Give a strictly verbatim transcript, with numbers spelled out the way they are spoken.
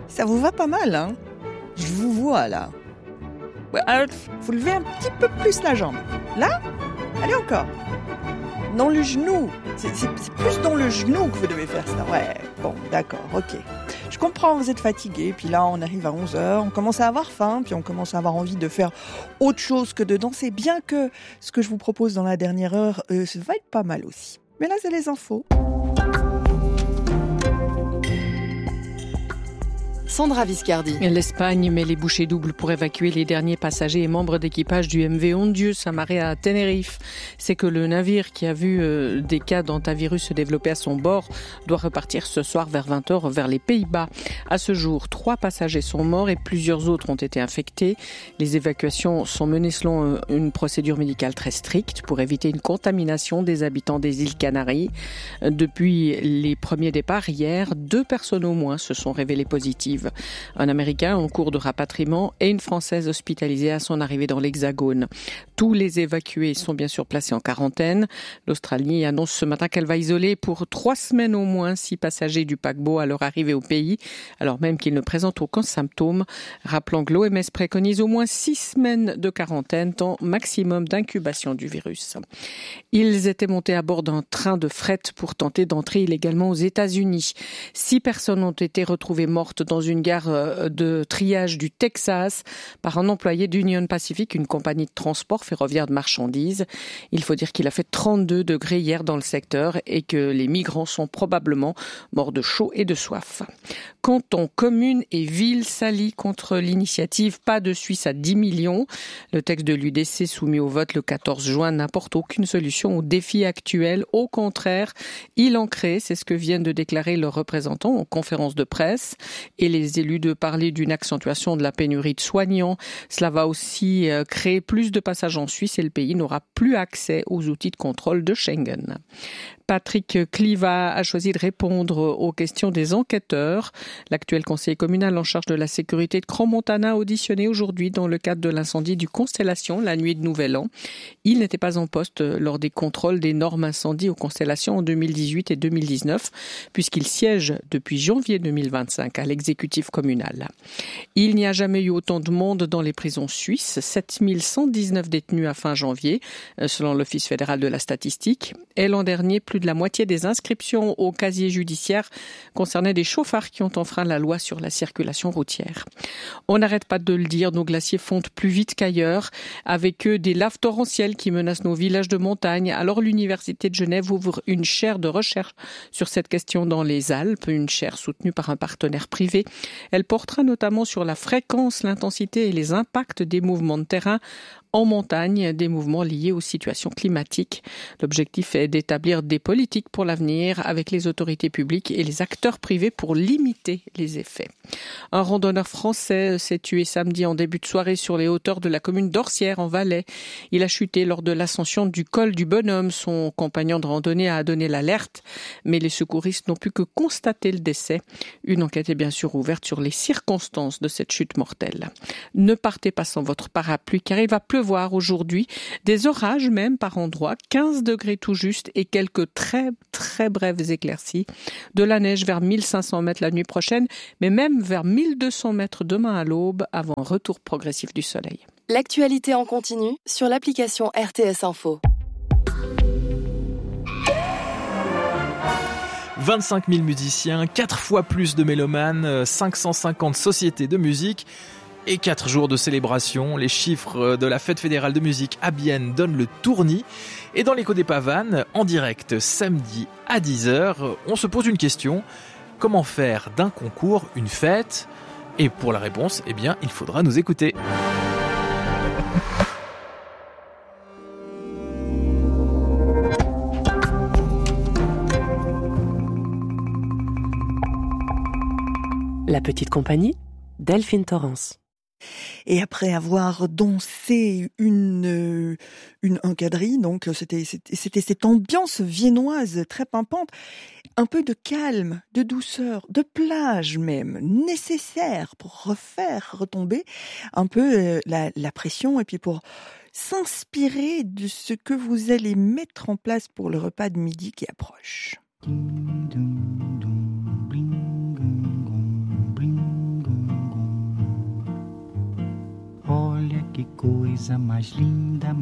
Ça vous va pas mal, hein? Je vous vois, là. Ouais, alors, vous levez un petit peu plus la jambe. Là? Allez, encore. Dans le genou. C'est, c'est, c'est plus dans le genou que vous devez faire ça. Ouais, bon, d'accord, ok. Je comprends, vous êtes fatigué, puis là, on arrive à onze heures, on commence à avoir faim, puis on commence à avoir envie de faire autre chose que de danser, bien que ce que je vous propose dans la dernière heure, euh, ça va être pas mal aussi. Mais là, c'est les infos. Sandra Viscardi. L'Espagne met les bouchées doubles pour évacuer les derniers passagers et membres d'équipage du M V Ondius amarré à Tenerife. C'est que le navire qui a vu euh, des cas d'hantavirus se développer à son bord doit repartir ce soir vers vingt heures vers les Pays-Bas. À ce jour, trois passagers sont morts et plusieurs autres ont été infectés. Les évacuations sont menées selon euh, une procédure médicale très stricte pour éviter une contamination des habitants des îles Canaries. Euh, depuis les premiers départs hier, deux personnes au moins se sont révélées positives. Un Américain en cours de rapatriement et une Française hospitalisée à son arrivée dans l'Hexagone. Tous les évacués sont bien sûr placés en quarantaine. L'Australie annonce ce matin qu'elle va isoler pour trois semaines au moins six passagers du paquebot à leur arrivée au pays, alors même qu'ils ne présentent aucun symptôme. Rappelant que l'O M S préconise au moins six semaines de quarantaine, temps maximum d'incubation du virus. Ils étaient montés à bord d'un train de fret pour tenter d'entrer illégalement aux États-Unis. Six personnes ont été retrouvées mortes dans une gare de triage du Texas par un employé d'Union Pacific, une compagnie de transport ferroviaire de marchandises. Il faut dire qu'il a fait trente-deux degrés hier dans le secteur et que les migrants sont probablement morts de chaud et de soif. Cantons, communes et villes s'allient contre l'initiative Pas de Suisse à dix millions. Le texte de l'U D C soumis au vote le quatorze juin n'apporte aucune solution aux défis actuels. Au contraire, il en crée, c'est ce que viennent de déclarer leurs représentants en conférence de presse. Et les élus de parler d'une accentuation de la pénurie de soignants. Cela va aussi créer plus de passages en Suisse et le pays n'aura plus accès aux outils de contrôle de Schengen. Patrick Cliva a choisi de répondre aux questions des enquêteurs. L'actuel conseiller communal en charge de la sécurité de Crans-Montana a auditionné aujourd'hui dans le cadre de l'incendie du Constellation la nuit de Nouvel An. Il n'était pas en poste lors des contrôles des normes incendies aux Constellations en deux mille dix-huit et deux mille dix-neuf, puisqu'il siège depuis janvier deux mille vingt-cinq à l'exécutif communal. Il n'y a jamais eu autant de monde dans les prisons suisses, sept mille cent dix-neuf détenus à fin janvier, selon l'Office fédéral de la statistique. Et l'an dernier, plus de la moitié des inscriptions au casier judiciaire concernaient des chauffards qui ont enfreint la loi sur la circulation routière. On n'arrête pas de le dire, nos glaciers fondent plus vite qu'ailleurs, avec eux des laves torrentielles qui menacent nos villages de montagne. Alors l'Université de Genève ouvre une chaire de recherche sur cette question dans les Alpes, une chaire soutenue par un partenaire privé. Elle portera notamment sur la fréquence, l'intensité et les impacts des mouvements de terrain en montagne, des mouvements liés aux situations climatiques. L'objectif est d'établir des politiques pour l'avenir avec les autorités publiques et les acteurs privés pour limiter les effets. Un randonneur français s'est tué samedi en début de soirée sur les hauteurs de la commune d'Orsières en Valais. Il a chuté lors de l'ascension du col du Bonhomme. Son compagnon de randonnée a donné l'alerte, mais les secouristes n'ont pu que constater le décès. Une enquête est bien sûr ouverte sur les circonstances de cette chute mortelle. Ne partez pas sans votre parapluie car il va pleuvoir aujourd'hui, des orages même par endroits, quinze degrés tout juste et quelques très très brèves éclaircies. De la neige vers mille cinq cents mètres la nuit prochaine, mais même vers mille deux cents mètres demain à l'aube avant un retour progressif du soleil. L'actualité en continu sur l'application R T S Info. vingt-cinq mille musiciens, quatre fois plus de mélomanes, cinq cent cinquante sociétés de musique et quatre jours de célébration. Les chiffres de la fête fédérale de musique à Bienne donnent le tournis. Et dans l'écho des Pavanes, en direct samedi à dix heures, on se pose une question. Comment faire d'un concours une fête ? Et pour la réponse, eh bien, il faudra nous écouter. La petite compagnie, Delphine Torrance. Et après avoir dansé une, une un quadrille, donc c'était, c'était, c'était cette ambiance viennoise très pimpante, un peu de calme, de douceur, de plage même, nécessaire pour refaire retomber un peu la, la pression et puis pour s'inspirer de ce que vous allez mettre en place pour le repas de midi qui approche. olha que coisa mais linda.